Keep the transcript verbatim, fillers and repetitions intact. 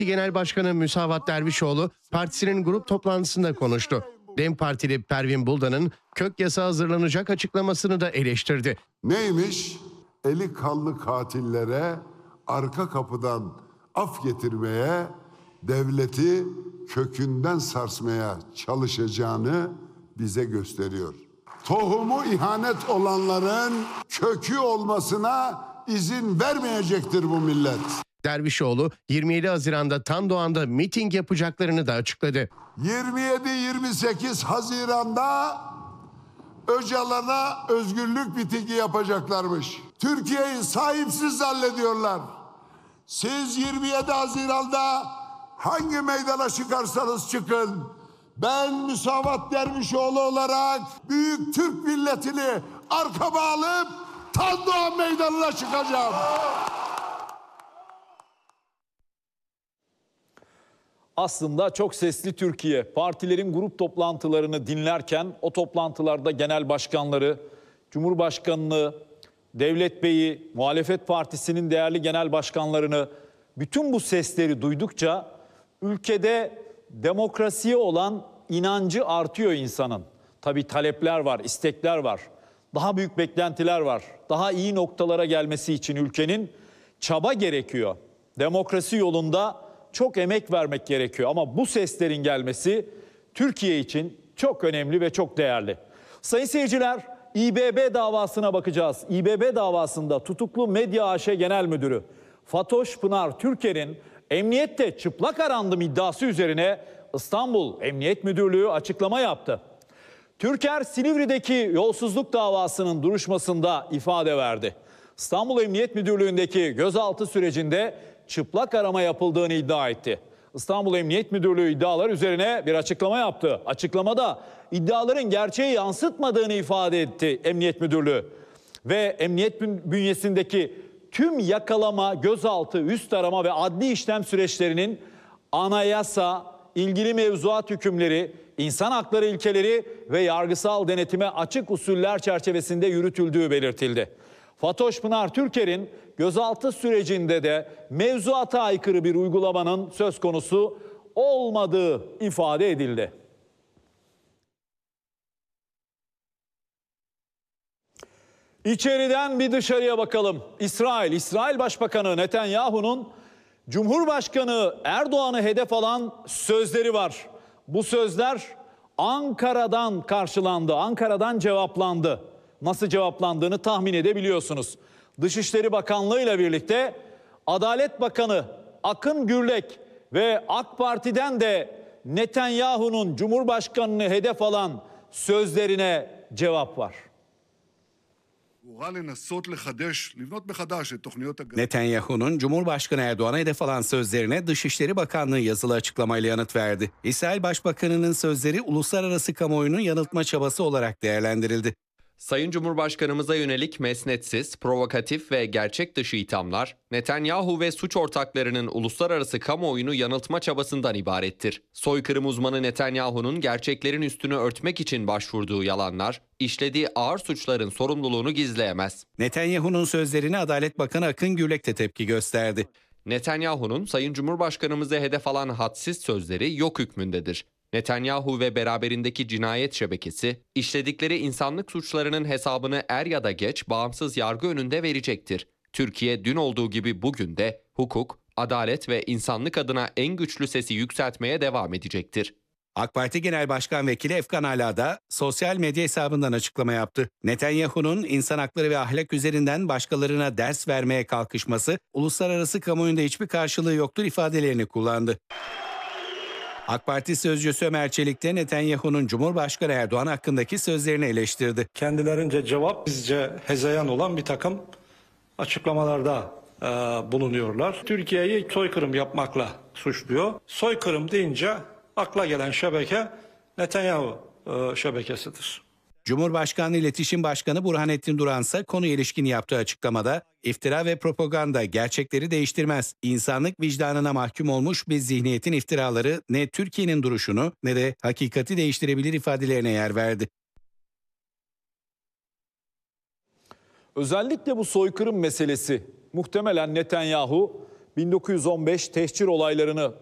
Genel Başkanı Müsavat Dervişoğlu partisinin grup toplantısında konuştu. DEM Partili Pervin Buldan'ın kök yasa hazırlanacak açıklamasını da eleştirdi. Neymiş? Eli kanlı katillere arka kapıdan af getirmeye, devleti kökünden sarsmaya çalışacağını bize gösteriyor. Tohumu ihanet olanların kökü olmasına izin vermeyecektir bu millet. Dervişoğlu yirmi yedi Haziran'da Tandoğan'da miting yapacaklarını da açıkladı. yirmi yedi yirmi sekiz Haziran'da Öcalan'a özgürlük mitingi yapacaklarmış. Türkiye'yi sahipsiz zannediyorlar. Siz yirmi yedi Haziran'da hangi meydana çıkarsanız çıkın, ben Müsavat Dervişoğlu olarak büyük Türk milletini arkama alıp Tandoğan meydanına çıkacağım. Aslında çok sesli Türkiye. Partilerin grup toplantılarını dinlerken o toplantılarda genel başkanları, Cumhurbaşkanını, Devlet Bey'i, muhalefet partisinin değerli genel başkanlarını, bütün bu sesleri duydukça ülkede demokrasiye olan inancı artıyor insanın. Tabii talepler var, istekler var. Daha büyük beklentiler var. Daha iyi noktalara gelmesi için ülkenin çaba gerekiyor. Demokrasi yolunda çok emek vermek gerekiyor ama bu seslerin gelmesi Türkiye için çok önemli ve çok değerli. Sayın seyirciler, İBB davasına bakacağız. İBB davasında tutuklu Medya A Ş Genel Müdürü Fatoş Pınar Türker'in emniyette çıplak arandım iddiası üzerine İstanbul Emniyet Müdürlüğü açıklama yaptı. Türker, Silivri'deki yolsuzluk davasının duruşmasında ifade verdi. İstanbul Emniyet Müdürlüğü'ndeki gözaltı sürecinde çıplak arama yapıldığını iddia etti. İstanbul Emniyet Müdürlüğü iddialar üzerine bir açıklama yaptı. Açıklamada iddiaların gerçeği yansıtmadığını ifade etti Emniyet Müdürlüğü. Ve emniyet bünyesindeki tüm yakalama, gözaltı, üst arama ve adli işlem süreçlerinin anayasa, ilgili mevzuat hükümleri, insan hakları ilkeleri ve yargısal denetime açık usuller çerçevesinde yürütüldüğü belirtildi. Fatoş Pınar Türker'in gözaltı sürecinde de mevzuata aykırı bir uygulamanın söz konusu olmadığı ifade edildi. İçeriden bir dışarıya bakalım. İsrail, İsrail Başbakanı Netanyahu'nun Cumhurbaşkanı Erdoğan'ı hedef alan sözleri var. Bu sözler Ankara'dan karşılandı, Ankara'dan cevaplandı. Nasıl cevaplandığını tahmin edebiliyorsunuz. Dışişleri Bakanlığı ile birlikte Adalet Bakanı Akın Gürlek ve AK Parti'den de Netanyahu'nun Cumhurbaşkanı'nı hedef alan sözlerine cevap var. Netanyahu'nun Cumhurbaşkanı Erdoğan'a hedef alan sözlerine Dışişleri Bakanlığı yazılı açıklamayla yanıt verdi. İsrail Başbakanı'nın sözleri uluslararası kamuoyunun yanıltma çabası olarak değerlendirildi. Sayın Cumhurbaşkanımıza yönelik mesnetsiz, provokatif ve gerçek dışı ithamlar, Netanyahu ve suç ortaklarının uluslararası kamuoyunu yanıltma çabasından ibarettir. Soykırım uzmanı Netanyahu'nun gerçeklerin üstünü örtmek için başvurduğu yalanlar, işlediği ağır suçların sorumluluğunu gizleyemez. Netanyahu'nun sözlerine Adalet Bakanı Akın Gürlek de tepki gösterdi. Netanyahu'nun Sayın Cumhurbaşkanımıza hedef alan hadsiz sözleri yok hükmündedir. Netanyahu ve beraberindeki cinayet şebekesi, işledikleri insanlık suçlarının hesabını er ya da geç bağımsız yargı önünde verecektir. Türkiye dün olduğu gibi bugün de hukuk, adalet ve insanlık adına en güçlü sesi yükseltmeye devam edecektir. AK Parti Genel Başkan Vekili Efkan Ala da sosyal medya hesabından açıklama yaptı. Netanyahu'nun insan hakları ve ahlak üzerinden başkalarına ders vermeye kalkışması, uluslararası kamuoyunda hiçbir karşılığı yoktur ifadelerini kullandı. AK Parti sözcüsü Ömer Çelik de Netanyahu'nun Cumhurbaşkanı Erdoğan hakkındaki sözlerini eleştirdi. Kendilerince cevap bizce hezeyan olan bir takım açıklamalarda e, bulunuyorlar. Türkiye'yi soykırım yapmakla suçluyor. Soykırım deyince akla gelen şebeke Netanyahu e, şebekesidir. Cumhurbaşkanlığı İletişim Başkanı Burhanettin Duran ise konuya ilişkin yaptığı açıklamada iftira ve propaganda gerçekleri değiştirmez. İnsanlık vicdanına mahkum olmuş bir zihniyetin iftiraları ne Türkiye'nin duruşunu ne de hakikati değiştirebilir ifadelerine yer verdi. Özellikle bu soykırım meselesi muhtemelen Netanyahu bin dokuz yüz on beş tehcir olaylarını